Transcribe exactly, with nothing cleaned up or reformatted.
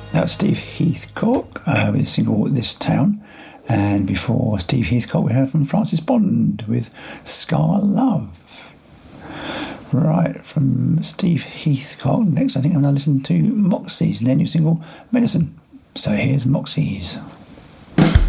That was Steve Heathcock uh, with the single This Town. And before Steve Heathcock, we heard from Francis Bond with Scar Love. Right, from Steve Heathcock. Next, I think I'm going to listen to Moxies and their new single, Medicine. So here's Moxies.